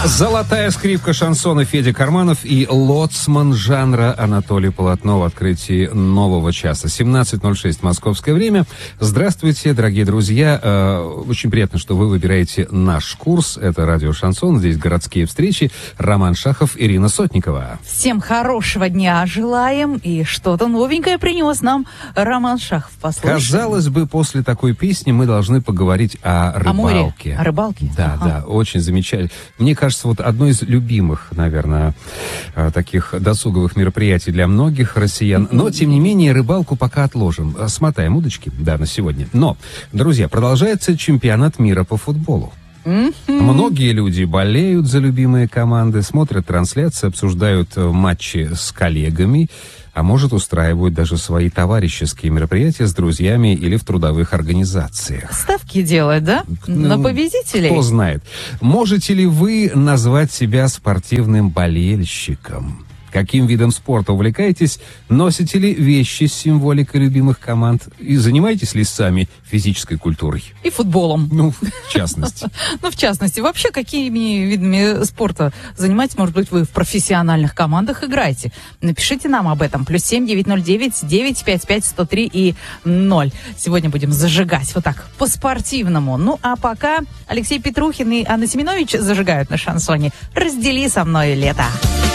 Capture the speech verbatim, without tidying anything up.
Золотая скрипка шансона Федя Карманов и лоцман жанра Анатолий Полотно в открытии нового часа. семнадцать ноль шесть московское время. Здравствуйте, дорогие друзья. Э, очень приятно, что вы выбираете наш курс. Это радио «Шансон». Здесь городские встречи. Роман Шахов, Ирина Сотникова. Всем хорошего дня желаем. И что-то новенькое принес нам Роман Шахов. Послушаем. Казалось бы, после такой песни мы должны поговорить о рыбалке. О море? О рыбалке? Да, ага. да, очень замечательно. Мне кажется, вот одно из любимых, наверное, таких досуговых мероприятий для многих россиян. Но, тем не менее, рыбалку пока отложим. Смотаем удочки, да, на сегодня. Но, друзья, продолжается чемпионат мира по футболу. Mm-hmm. Многие люди болеют за любимые команды, смотрят трансляции, обсуждают матчи с коллегами, а может, устраивают даже свои товарищеские мероприятия с друзьями или в трудовых организациях. Ставки делают, да? Ну, на победителей? Кто знает. Можете ли вы назвать себя спортивным болельщиком? Каким видом спорта увлекаетесь? Носите ли вещи с символикой любимых команд? И занимаетесь ли сами физической культурой? И футболом. Ну, в частности. Ну, в частности. Вообще, какими видами спорта занимаетесь? Может быть, вы в профессиональных командах играете? Напишите нам об этом. Плюс семь девять ноль девять девять пять пять сто три и ноль. Сегодня будем зажигать вот так, по-спортивному. Ну, а пока Алексей Петрухин и Анна Семенович зажигают на шансоне. Раздели со мной лето.